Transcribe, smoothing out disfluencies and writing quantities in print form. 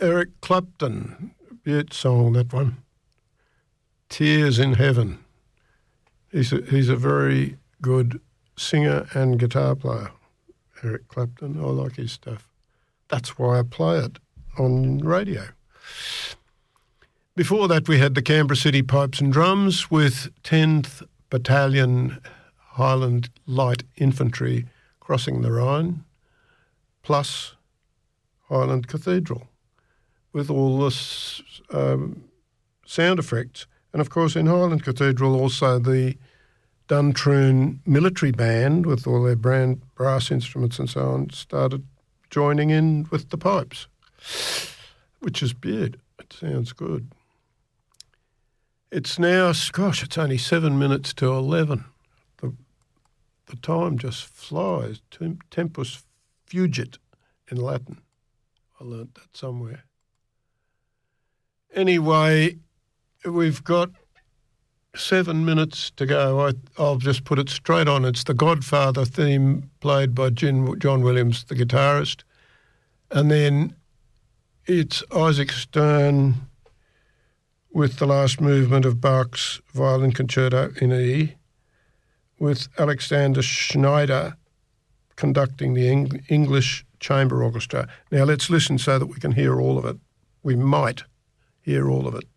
Eric Clapton, beaut song, that one. Tears in Heaven. He's a very good singer and guitar player, Eric Clapton. I like his stuff. That's why I play it on radio. Before that, we had the Canberra City Pipes and Drums with 10th Battalion Highland Light Infantry crossing the Rhine, plus Highland Cathedral, with all the sound effects. And, of course, in Highland Cathedral also the Duntroon Military Band with all their brand brass instruments and so on started joining in with the pipes, which is beautiful. It sounds good. It's now, it's only 7 minutes to 11. The time just flies. Tempus fugit in Latin. I learnt that somewhere. Anyway, we've got 7 minutes to go. I'll just put it straight on. It's the Godfather theme played by John Williams, the guitarist. And then it's Isaac Stern with the last movement of Bach's Violin Concerto in E, with Alexander Schneider conducting the English Chamber Orchestra. Now let's listen so that we can hear all of it. We might hear all of it.